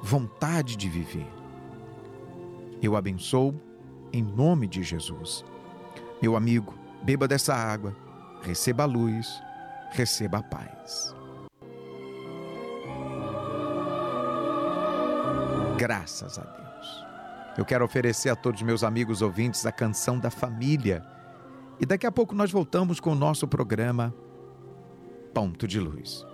vontade de viver. Eu abençoo em nome de Jesus. Meu amigo, beba dessa água, receba a luz, receba a paz. Graças a Deus. Eu quero oferecer a todos meus amigos ouvintes a canção da família. E daqui a pouco nós voltamos com o nosso programa Ponto de Luz.